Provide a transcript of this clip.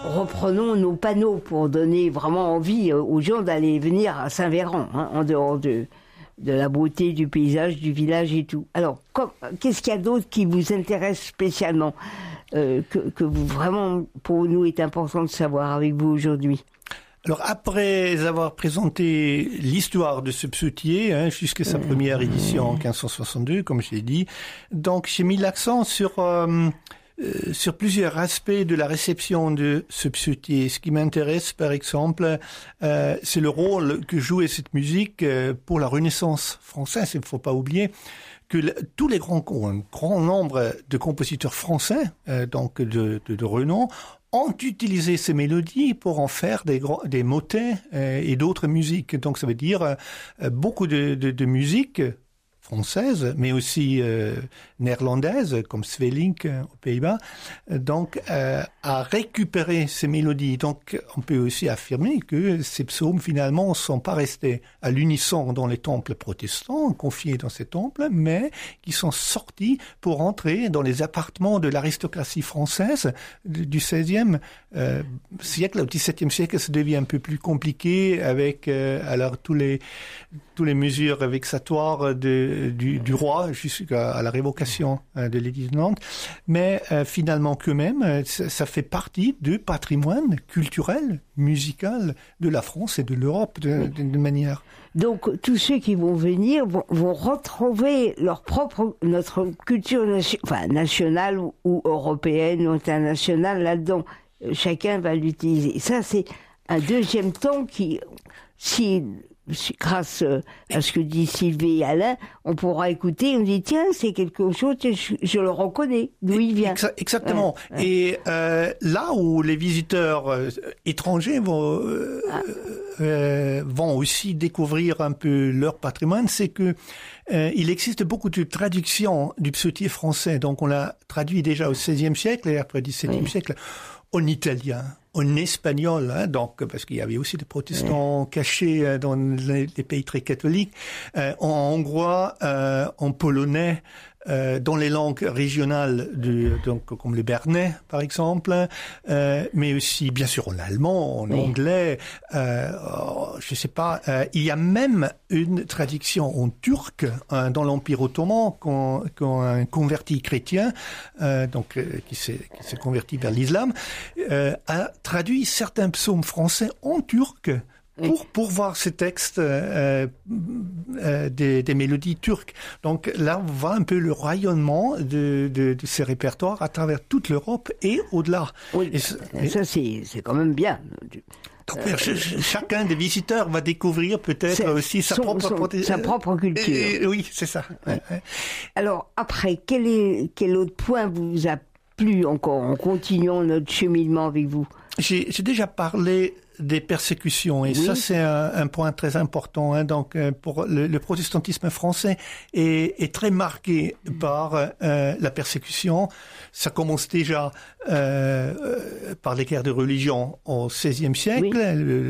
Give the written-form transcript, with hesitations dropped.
reprenons nos panneaux pour donner vraiment envie aux gens d'aller venir à Saint-Véran, en dehors de la beauté du paysage, du village et tout. Alors, qu'est-ce qu'il y a d'autre qui vous intéresse spécialement, que vous, vraiment, pour nous, est important de savoir avec vous aujourd'hui? Alors, après avoir présenté l'histoire de ce psautier, jusqu'à sa première édition en 1562, comme je l'ai dit, donc j'ai mis l'accent sur plusieurs aspects de la réception de ce psautier. Ce qui m'intéresse, par exemple, c'est le rôle que jouait cette musique pour la Renaissance française. Il ne faut pas oublier que tous les un grand nombre de compositeurs français, donc de renom, ont utilisé ces mélodies pour en faire des motets et d'autres musiques. Donc ça veut dire beaucoup de musique française, mais aussi néerlandaise, comme Svelink aux Pays-Bas, donc a récupéré ces mélodies. Donc on peut aussi affirmer que ces psaumes finalement ne sont pas restés à l'unisson dans les temples protestants, confiés dans ces temples, mais qui sont sortis pour entrer dans les appartements de l'aristocratie française du XVIe siècle. Au XVIIe siècle, ça devient un peu plus compliqué avec alors tous les mesures vexatoires du roi jusqu'à la révocation de l'édit de Nantes, mais finalement quand même ça fait partie du patrimoine culturel, musical de la France et de l'Europe d'une manière. Donc tous ceux qui vont venir vont retrouver notre culture nationale ou européenne ou internationale là-dedans. Chacun va l'utiliser. Ça, c'est un deuxième temps qui, grâce à ce que dit Sylvie et Alain, on pourra écouter, on dit tiens, c'est quelque chose, je le reconnais, d'où il vient. Exactement. Ouais. Et là où les visiteurs étrangers vont aussi découvrir un peu leur patrimoine, c'est que il existe beaucoup de traductions du psautier français. Donc on l'a traduit déjà au XVIe siècle et après au XVIIe siècle en italien, en espagnol, donc parce qu'il y avait aussi des protestants cachés dans les pays très catholiques, en hongrois, en polonais, dans les langues régionales donc comme le bernais par exemple, mais aussi bien sûr en allemand, en anglais, je sais pas, il y a même une traduction en turc dans l'Empire ottoman quand un converti chrétien donc qui s'est converti vers l'islam a traduit certains psaumes français en turc pour voir ces textes des mélodies turques. Donc là, on voit un peu le rayonnement de ces répertoires à travers toute l'Europe et au-delà. Oui, et ça c'est quand même bien. Donc chacun des visiteurs va découvrir peut-être aussi sa propre culture. Oui, c'est ça. Ouais. Alors après, quel autre point vous a plu encore en continuant notre cheminement avec vous? J'ai déjà parlé des persécutions et ça c'est un point très important. Donc pour le protestantisme français est très marqué par la persécution. Ça commence déjà par les guerres de religion au XVIe siècle.